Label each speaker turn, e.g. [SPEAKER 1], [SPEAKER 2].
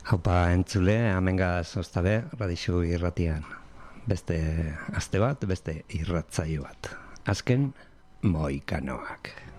[SPEAKER 1] Haupa entzule, amenga zoztabe, radixu irratian. Beste aste bat, beste irratzaio bat. Azken, Mohikanoak.